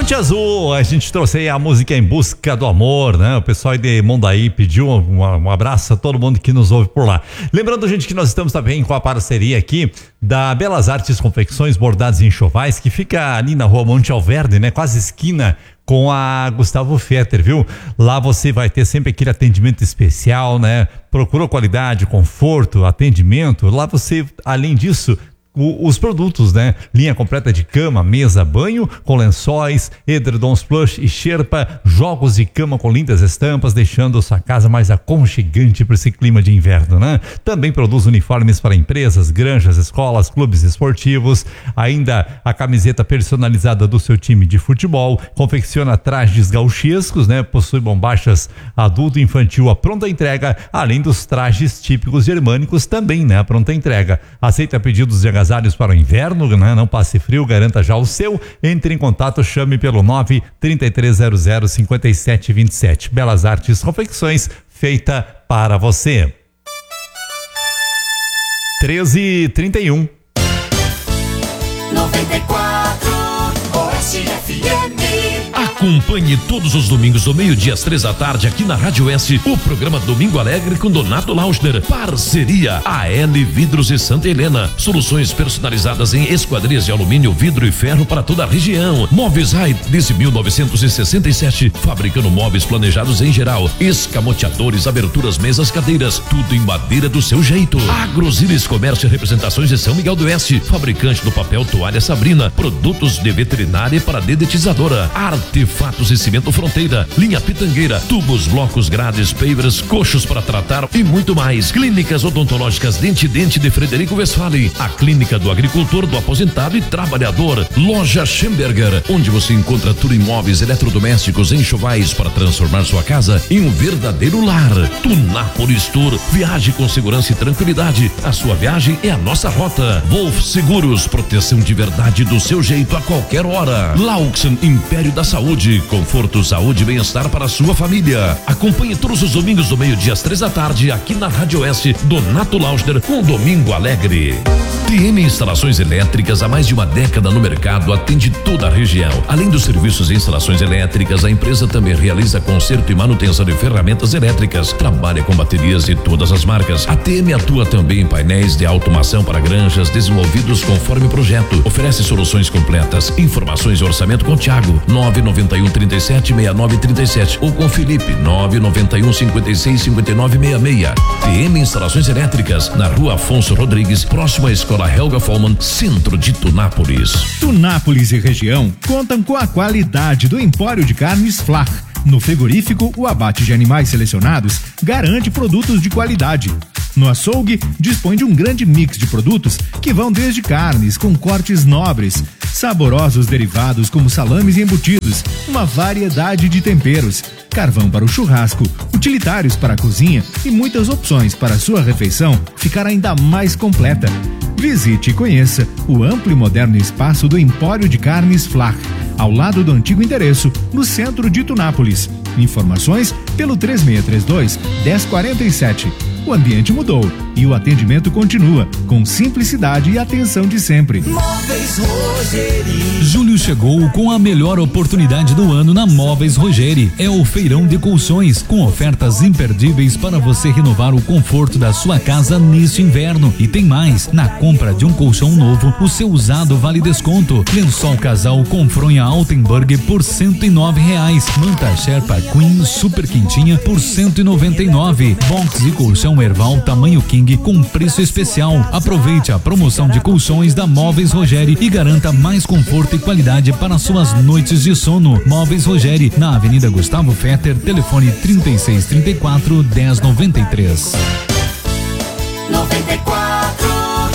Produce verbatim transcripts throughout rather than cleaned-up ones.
Monte Azul, a gente trouxe aí a música Em Busca do Amor, né? O pessoal de Mondaí pediu um, um abraço a todo mundo que nos ouve por lá. Lembrando, gente, que nós estamos também com a parceria aqui da Belas Artes Confecções, Bordados e Enxovais, que fica ali na rua Monte Alverde, né? Quase esquina com a Gustavo Fetter, viu? Lá você vai ter sempre aquele atendimento especial, né? Procurou qualidade, conforto, atendimento. Lá você, além disso, O, os produtos, né? Linha completa de cama, mesa, banho, com lençóis, edredons plush e xerpa, jogos de cama com lindas estampas, deixando sua casa mais aconchegante para esse clima de inverno, né? Também produz uniformes para empresas, granjas, escolas, clubes esportivos, ainda a camiseta personalizada do seu time de futebol, confecciona trajes gauchescos, né? Possui bombachas adulto e infantil à pronta entrega, além dos trajes típicos germânicos também, né? A pronta entrega. Aceita pedidos de agasalhos para o inverno, né? Não passe frio, garanta já o seu. Entre em contato, chame pelo nove três três zero zero cinco sete dois sete. Belas Artes Confecções, feita para você. treze e trinta e um. noventa e quatro Oeste F M. Acompanhe todos os domingos do meio-dia às três da tarde aqui na Rádio Oeste o programa Domingo Alegre com Donato Lauschner. Parceria A L Vidros e Santa Helena. Soluções personalizadas em esquadrias de alumínio, vidro e ferro para toda a região. Móveis Height desde mil novecentos e sessenta e sete, fabricando móveis planejados em geral, escamoteadores, aberturas, mesas, cadeiras, tudo em madeira do seu jeito. Agrosilis Comércio e Representações de São Miguel do Oeste, fabricante do papel Toalha Sabrina, produtos de veterinária para dedetizadora, artefatos e cimento Fronteira, linha Pitangueira, tubos, blocos, grades, pavers, coxos para tratar e muito mais. Clínicas odontológicas Dente Dente de Frederico Westphalen, a clínica do agricultor, do aposentado e trabalhador. Loja Schemberger, onde você encontra tudo em móveis, eletrodomésticos, enxovais para transformar sua casa em um verdadeiro lar. Tunápolis Tour, viaje com segurança e tranquilidade. A sua viagem é a nossa rota. Wolf Seguros, proteção de verdade do seu jeito a qualquer hora. Laux Império da Saúde, conforto, saúde e bem-estar para a sua família. Acompanhe todos os domingos do meio-dia às três da tarde aqui na Rádio Oeste, Donato Lauschner com Domingo Alegre. T M Instalações Elétricas, há mais de uma década no mercado, atende toda a região. Além dos serviços de instalações elétricas, a empresa também realiza conserto e manutenção de ferramentas elétricas. Trabalha com baterias de todas as marcas. A T M atua também em painéis de automação para granjas, desenvolvidos conforme projeto. Oferece soluções completas. Informações e orçamento com Thiago, nove nove um, trinta e sete, sessenta e nove, trinta e sete, ou com Felipe, nove nove um, cinquenta e seis, cinquenta e nove, sessenta e seis. T M Instalações Elétricas, na Rua Afonso Rodrigues, próximo à Escola Helga Follmann, centro de Tunápolis. Tunápolis e região contam com a qualidade do Empório de Carnes Flach. No frigorífico, o abate de animais selecionados garante produtos de qualidade. No açougue, dispõe de um grande mix de produtos que vão desde carnes com cortes nobres, saborosos derivados como salames e embutidos, uma variedade de temperos, carvão para o churrasco, utilitários para a cozinha e muitas opções para a sua refeição ficar ainda mais completa. Visite e conheça o amplo e moderno espaço do Empório de Carnes Flach, ao lado do antigo endereço, no centro de Tunápolis. Informações pelo três seis três dois, um zero quatro sete. O ambiente mudou e o atendimento continua, com simplicidade e atenção de sempre. Móveis Rogeri. Julho chegou com a melhor oportunidade do ano na Móveis Rogeri. É o feirão de colchões, com ofertas imperdíveis para você renovar o conforto da sua casa neste inverno. E tem mais, na compra de um colchão novo, o seu usado vale desconto. Lençol casal com fronha Altenburg por cento e nove reais. Manta Sherpa Queen super quentinha por cento e noventa e nove. Box e colchão Erval tamanho King com preço especial. Aproveite a promoção de colchões da Móveis Rogeri e garanta mais conforto e qualidade para suas noites de sono. Móveis Rogeri, na Avenida Gustavo Fetter, telefone trinta e seis, trinta e quatro, dez, noventa e três. noventa e quatro.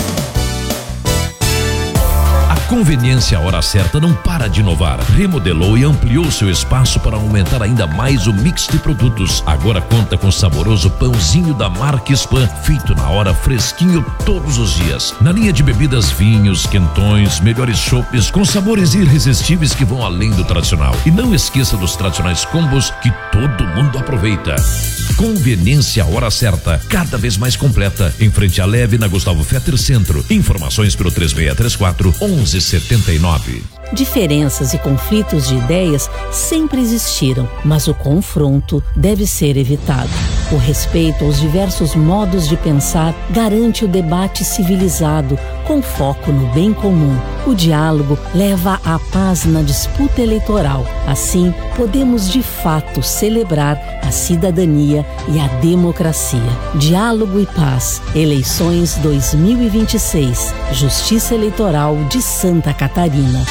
Conveniência Hora Certa não para de inovar. Remodelou e ampliou seu espaço para aumentar ainda mais o mix de produtos. Agora conta com saboroso pãozinho da marca Spam, feito na hora, fresquinho todos os dias. Na linha de bebidas, vinhos, quentões, melhores chopes com sabores irresistíveis que vão além do tradicional. E não esqueça dos tradicionais combos que todo mundo aproveita. Conveniência Hora Certa, cada vez mais completa, em frente à Leve, na Gustavo Fetter Centro. Informações pelo três seis três quatro, um um sete nove. Diferenças e conflitos de ideias sempre existiram, mas o confronto deve ser evitado. O respeito aos diversos modos de pensar garante o debate civilizado, com foco no bem comum. O diálogo leva à paz na disputa eleitoral. Assim, podemos de fato celebrar a cidadania e a democracia. Diálogo e paz. Eleições dois mil e vinte e seis. Justiça Eleitoral de Santa Catarina.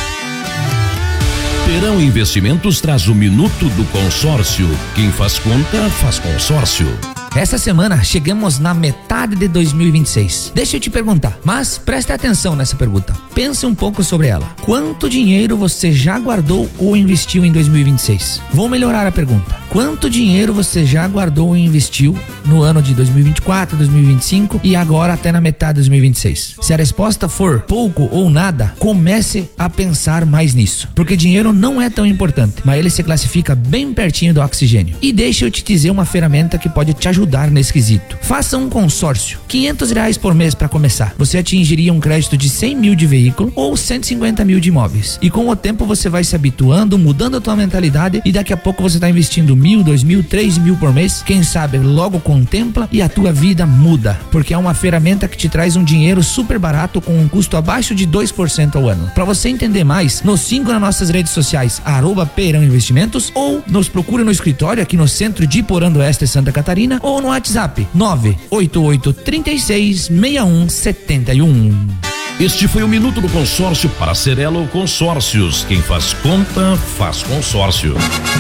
Perão Investimentos traz o Minuto do Consórcio. Quem faz conta, faz consórcio. Essa semana chegamos na metade de dois mil e vinte e seis. Deixa eu te perguntar, mas preste atenção nessa pergunta. Pense um pouco sobre ela. Quanto dinheiro você já guardou ou investiu em dois mil e vinte e seis? Vou melhorar a pergunta. Quanto dinheiro você já guardou ou investiu no ano de dois mil e vinte e quatro, dois mil e vinte e cinco e agora até na metade de dois mil e vinte e seis? Se a resposta for pouco ou nada, comece a pensar mais nisso. Porque dinheiro não é tão importante, mas ele se classifica bem pertinho do oxigênio. E deixa eu te dizer uma ferramenta que pode te ajudar nesse quesito. Faça um consórcio. quinhentos reais por mês para começar. Você atingiria um crédito de cem mil de veículo ou cento e cinquenta mil de imóveis. E com o tempo você vai se habituando, mudando a tua mentalidade e daqui a pouco você está investindo mil, dois mil, três mil por mês. Quem sabe logo contempla e a tua vida muda. Porque é uma ferramenta que te traz um dinheiro super barato com um custo abaixo de dois por cento ao ano. Para você entender mais, nos siga nas nossas redes sociais, arroba Perão Investimentos, ou nos procure no escritório aqui no centro de Porã do Oeste, Santa Catarina, ou no WhatsApp nove oito oito, três seis, seis um sete um. Este foi o Minuto do Consórcio para Cerelo Consórcios. Quem faz conta, faz consórcio.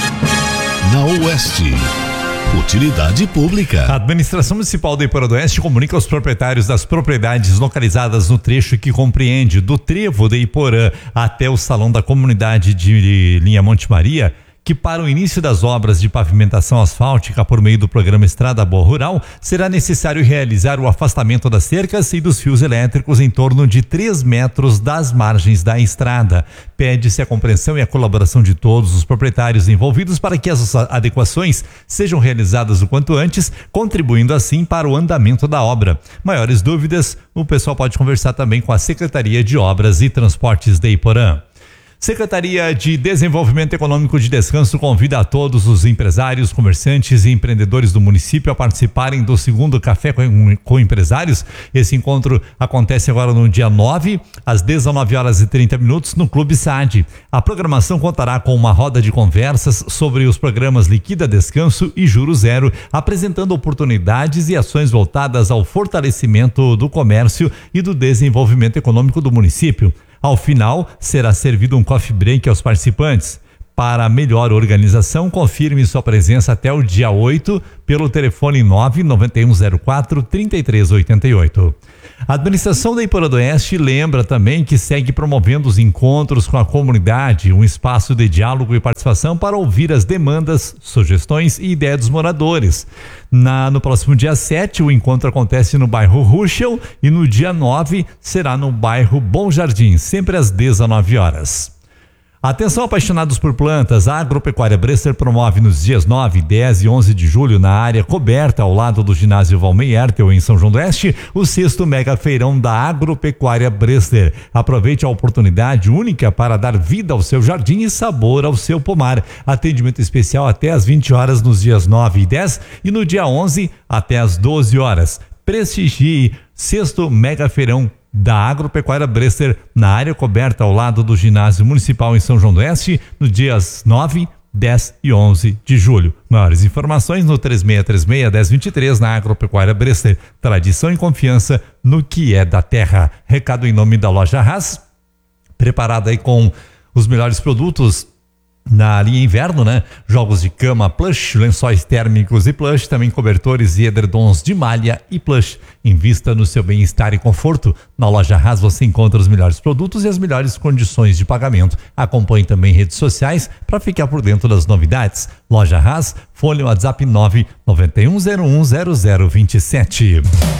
Na Oeste, utilidade pública. A Administração Municipal de Iporã do Oeste comunica aos proprietários das propriedades localizadas no trecho que compreende do trevo de Iporã até o Salão da Comunidade de Linha Monte Maria, que para o início das obras de pavimentação asfáltica por meio do programa Estrada Boa Rural, será necessário realizar o afastamento das cercas e dos fios elétricos em torno de três metros das margens da estrada. Pede-se a compreensão e a colaboração de todos os proprietários envolvidos para que as adequações sejam realizadas o quanto antes, contribuindo assim para o andamento da obra. Maiores dúvidas, o pessoal pode conversar também com a Secretaria de Obras e Transportes de Iporã. Secretaria de Desenvolvimento Econômico de Descanso convida a todos os empresários, comerciantes e empreendedores do município a participarem do segundo Café com, com Empresários. Esse encontro acontece agora no dia nove, às dezenove horas e trinta minutos, no Clube S A D. A programação contará com uma roda de conversas sobre os programas Liquida Descanso e Juro Zero, apresentando oportunidades e ações voltadas ao fortalecimento do comércio e do desenvolvimento econômico do município. Ao final, será servido um coffee break aos participantes. Para melhor organização, confirme sua presença até o dia oito pelo telefone nove nove um zero quatro, três três oito oito. A administração da Iporã do Oeste lembra também que segue promovendo os encontros com a comunidade, um espaço de diálogo e participação para ouvir as demandas, sugestões e ideias dos moradores. Na, no próximo dia sete, o encontro acontece no bairro Ruschel e no dia nove será no bairro Bom Jardim, sempre às dezenove horas. Atenção, apaixonados por plantas, a Agropecuária Brester promove nos dias nove, dez e onze de julho, na área coberta ao lado do ginásio Valmei Ertel, em São João do Oeste, o sexto mega feirão da Agropecuária Brester. Aproveite a oportunidade única para dar vida ao seu jardim e sabor ao seu pomar. Atendimento especial até às vinte horas nos dias nove e dez e no dia onze até às doze horas. Prestigie sexto mega feirão da Agropecuária Brester, na área coberta ao lado do ginásio municipal em São João do Oeste, nos dias nove, dez e onze de julho. Maiores informações no três seis três seis, um zero dois três na Agropecuária Brester. Tradição e confiança no que é da terra. Recado em nome da Loja Haas, preparada aí com os melhores produtos na linha inverno, né? Jogos de cama plush, lençóis térmicos e plush, também cobertores e edredons de malha e plush. Invista no seu bem-estar e conforto. Na Loja Haas você encontra os melhores produtos e as melhores condições de pagamento. Acompanhe também redes sociais para ficar por dentro das novidades. Loja Haas, fone WhatsApp nove nove um zero um zero zero dois sete.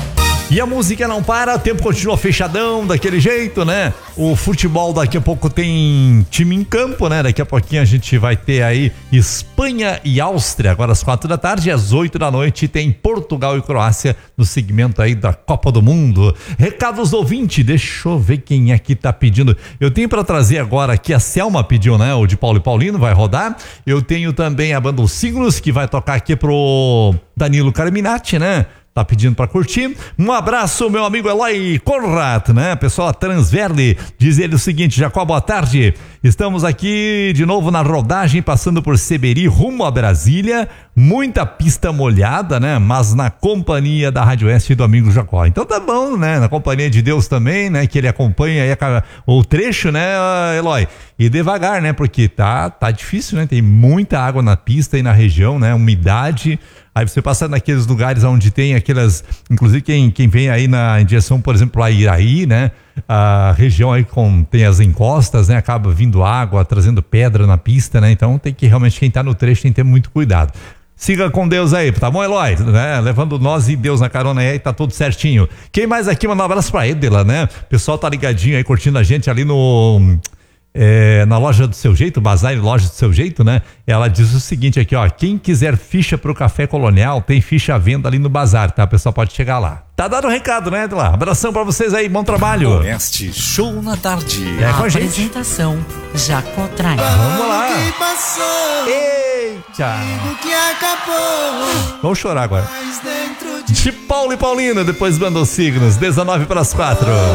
E a música não para, o tempo continua fechadão, daquele jeito, né? O futebol daqui a pouco tem time em campo, né? Daqui a pouquinho a gente vai ter aí Espanha e Áustria, agora às quatro da tarde e às oito da noite tem Portugal e Croácia no segmento aí da Copa do Mundo. Recados do ouvinte, deixa eu ver quem é que tá pedindo. Eu tenho para trazer agora aqui, a Selma pediu, né? O de Paulo e Paulino vai rodar. Eu tenho também a banda Os Signos, que vai tocar aqui pro Danilo Carminati, né? Tá pedindo pra curtir. Um abraço, meu amigo Eloy Conrad, né? Pessoal Transverde, diz ele o seguinte: Jacó, boa tarde. Estamos aqui de novo na rodagem, passando por Seberi, rumo a Brasília. Muita pista molhada, né? Mas na companhia da Rádio Oeste e do amigo Jacó. Então tá bom, né? Na companhia de Deus também, né? Que ele acompanha aí a, o trecho, né, Eloy? E devagar, né? Porque tá, tá difícil, né? Tem muita água na pista e na região, né? Umidade. Aí você passa naqueles lugares onde tem aquelas, inclusive quem, quem vem aí na em direção, por exemplo, a Iraí, né? A região aí com, tem as encostas, né? Acaba vindo água, trazendo pedra na pista, né? Então tem que realmente, quem tá no trecho tem que ter muito cuidado. Siga com Deus aí, tá bom, Eloy? Né? Levando nós e Deus na carona aí, tá tudo certinho. Quem mais aqui? Manda um abraço pra Edela, né? O pessoal tá ligadinho aí, curtindo a gente ali no... É, na loja do seu jeito, Bazar e Loja do seu jeito, né? Ela diz o seguinte aqui, ó: quem quiser ficha pro Café Colonial, tem ficha à venda ali no Bazar, tá? O pessoal pode chegar lá. Tá dado o recado, né, Edila? Abração pra vocês aí, bom trabalho. Oeste Show na Tarde. É com a gente. Apresentação Jacó Traem. Vamos lá. Que passou, Eita. digo que acabou, Vamos chorar agora. mas dentro de De Paulo e Paulino, depois mandam signos, dezenove para as quatro.